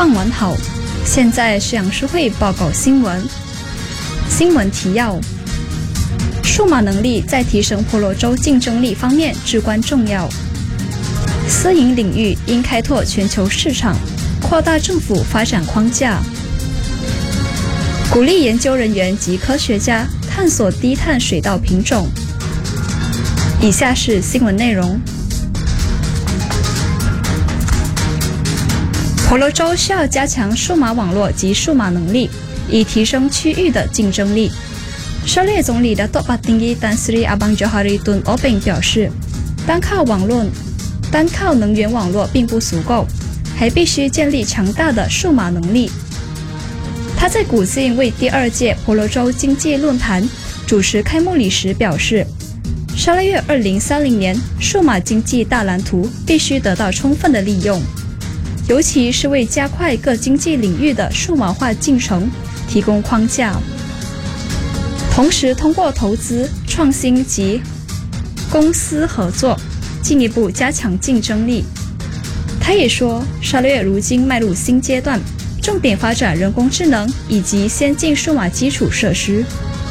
傍晚好，现在是杨诗慧报告新闻。新闻提要：数码能力在提升婆罗洲竞争力方面至关重要。私营领域应开拓全球市场，扩大政府发展框架。鼓励研究人员及科学家探索低碳水稻品种。以下是新闻内容。婆罗洲需要加强数码网络及数码能力，以提升区域的竞争力。沙列总理Datuk Patinggi Tan Sri Abang Johari Tun Obeng 表示，单靠能源网络并不足够，还必须建立强大的数码能力。他在古晋为第2届婆罗洲经济论坛主持开幕礼时表示，12月2030年数码经济大蓝图必须得到充分的利用，尤其是为加快各经济领域的数码化进程提供框架，同时通过投资、创新及公司合作，进一步加强竞争力。他也说，沙略如今迈入新阶段，重点发展人工智能以及先进数码基础设施。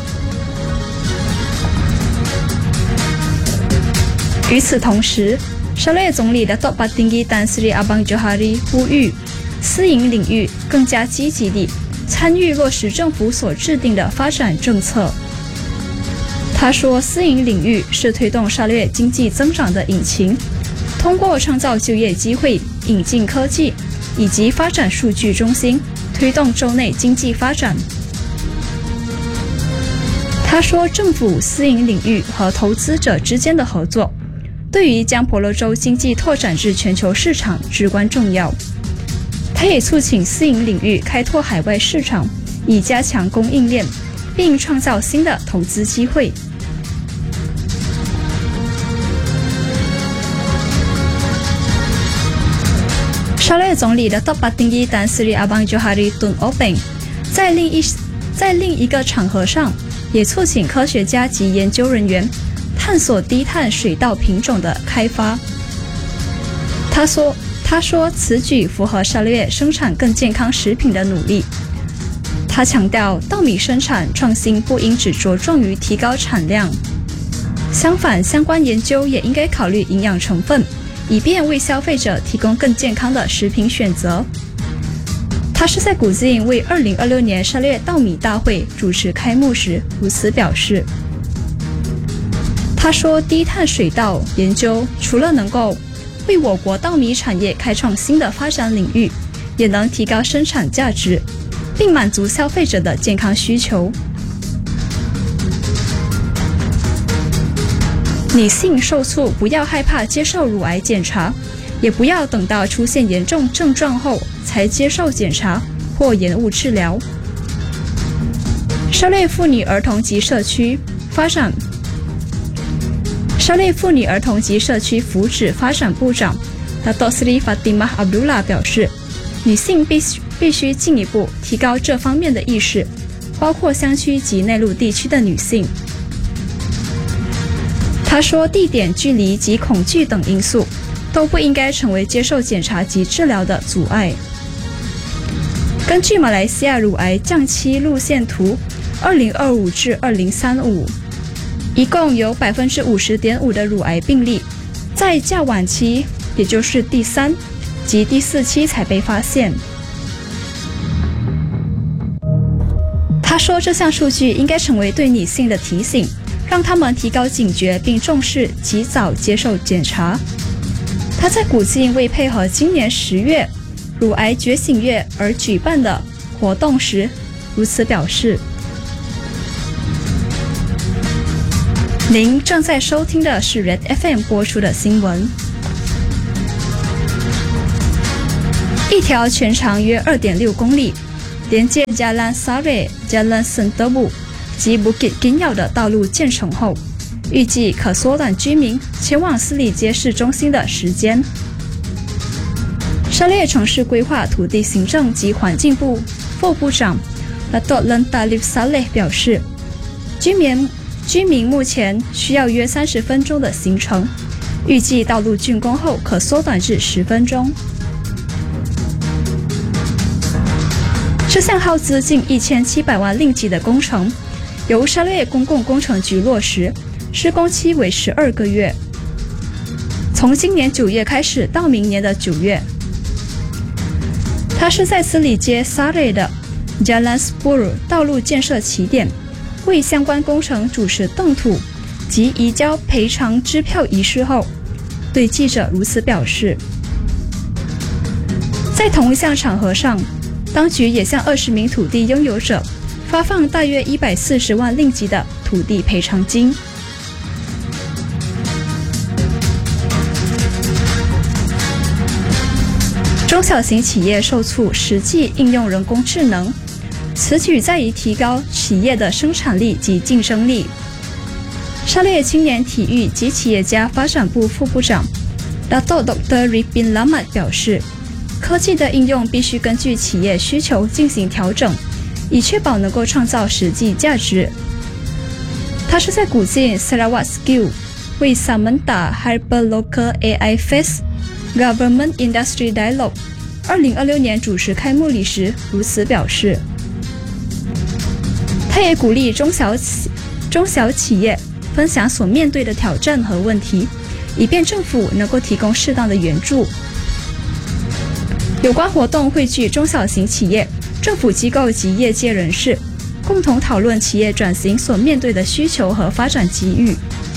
与此同时，沙略总理Datuk Patinggi Tan Sri Abang Johari呼吁私营领域更加积极地参与落实政府所制定的发展政策。他说，私营领域是推动沙略经济增长的引擎，通过创造就业机会、引进科技以及发展数据中心，推动州内经济发展。他说，政府、私营领域和投资者之间的合作对于将婆罗洲经济拓展至全球市场至关重要。他也促请私营领域开拓海外市场，以加强供应链，并创造新的投资机会。沙略总理Datuk Patinggi Tan Sri Abang Johari Tun Obeng 在另一个场合上，也促请科学家及研究人员探索低碳水稻品种的开发。他说此举符合沙略生产更健康食品的努力。他强调，稻米生产创新不应只着重于提高产量，相反，相关研究也应该考虑营养成分，以便为消费者提供更健康的食品选择。他是在古晋为2026年沙略稻米大会主持开幕时如此表示。他说，低碳水稻研究除了能够为我国稻米产业开创新的发展领域，也能提高生产价值，并满足消费者的健康需求。女性受促不要害怕接受乳癌检查，也不要等到出现严重症状后才接受检查或延误治疗。沙略妇女儿童及社区福祉发展部长Datuk Sri Fatimah Abdullah 表示，女性必须进一步提高这方面的意识，包括乡区及内陆地区的女性。他说，地点、距离及恐惧等因素都不应该成为接受检查及治疗的阻碍。根据马来西亚乳癌降期路线图2025至2035，一共有 50.5% 的乳癌病例在较晚期，也就是第3及第4期才被发现。他说，这项数据应该成为对女性的提醒，让他们提高警觉并重视及早接受检查。他在古晋为配合今年10月乳癌觉醒月而举办的活动时如此表示。您正在收听的是 Red FM 播出的新闻。一条全长约 2.6 公里，连接Jalan Sare、Jalan Sentebu 及 Bukit Kinyau 的道路建成后，预计可缩短居民前往斯里街市中心的时间。沙略城市规划、土地行政及环境部副部长Datuk Len Talib Saleh 表示，居民目前需要约30分钟的行程，预计道路竣工后可缩短至10分钟。 这项耗资近1700万令吉的工程，由沙勒公共工程局落实，施工期为12个月，从今年9月开始到明年的9月。它是在斯里街沙勒的 Jalanspur 道路建设起点，为相关工程主持动土及移交赔偿支票仪式后，对记者如此表示。在同一项场合上，当局也向20名土地拥有者发放大约140万令吉的土地赔偿金。中小型企业受促实际应用人工智能，此举在于提高企业的生产力及竞争力。沙勒青年体育及企业家发展部副部长 Dato Dr. Ripin Lamat 表示，科技的应用必须根据企业需求进行调整，以确保能够创造实际价值。他是在古晋 Sarawak Skill 为 Samantha Hyperlocal AI Face Government Industry Dialogue 2026年主持开幕礼时如此表示。他也鼓励中小企业分享所面对的挑战和问题，以便政府能够提供适当的援助。有关活动汇聚中小型企业、政府机构及业界人士，共同讨论企业转型所面对的需求和发展机遇。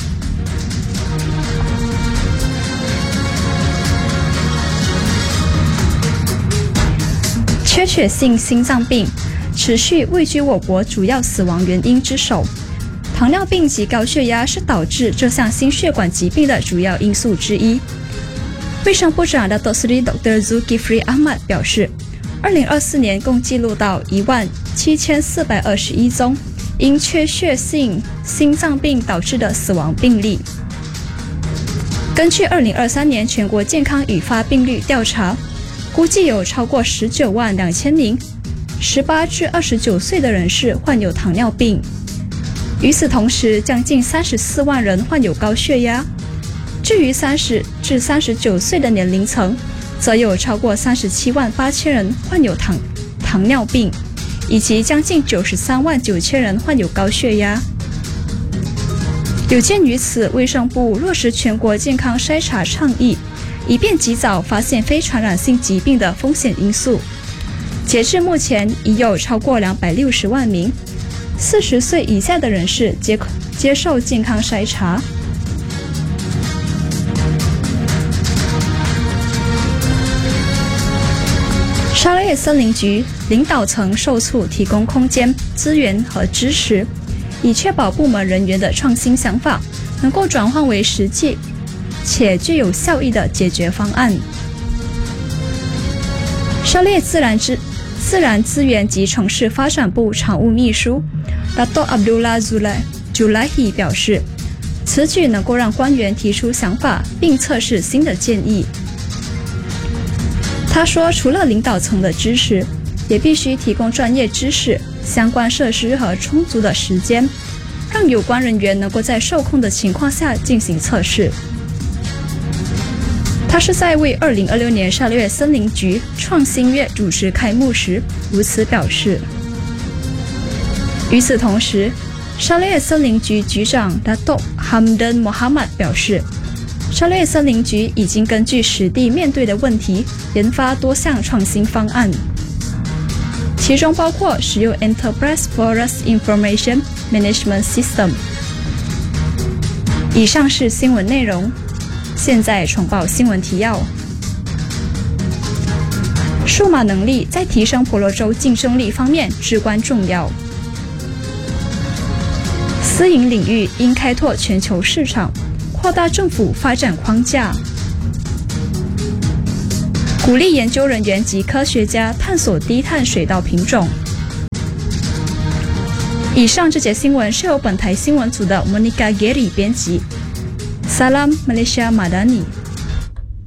缺血性心脏病持续位居我国主要死亡原因之首。糖尿病及高血压是导致这项心血管疾病的主要因素之一。卫生部长Dato Seri Dr. Zulkifli Ahmad 表示，2024年共记录到17421宗因缺血性心脏病导致的死亡病例。根据2023年全国健康与发病率调查，估计有超过19万2000名18至29岁的人士患有糖尿病。与此同时，将近34万人患有高血压。至于30至39岁的年龄层，则有超过37万8000人患有糖尿病，以及将近93万9000人患有高血压。有鉴于此，卫生部落实全国健康筛查倡议，以便及早发现非传染性疾病的风险因素。截至目前，已有超过260万名40岁以下的人士接受健康筛查。沙勒森林局领导层受促提供空间、资源和支持，以确保部门人员的创新想法能够转换为实际且具有效益的解决方案。沙勒自然资源及城市发展部常务秘书 Dato Abdullah Julahi 表示，此举能够让官员提出想法并测试新的建议。他说，除了领导层的支持，也必须提供专业知识、相关设施和充足的时间，让有关人员能够在受控的情况下进行测试。他是在为2026年沙勒森林局创新月主持开幕时如此表示。与此同时，沙勒森林局局长 Dato Hamdan Mohamad 表示，沙勒森林局已经根据实地面对的问题研发多项创新方案，其中包括使用 Enterprise Forest Information Management System。 以上是新闻内容，现在重报新闻提要。数码能力在提升婆罗洲竞争力方面至关重要。私营领域应开拓全球市场，扩大政府发展框架，鼓励研究人员及科学家探索低碳水稻品种。以上这节新闻是由本台新闻组的 Monica Gary 编辑。Salam Malaysia Madani。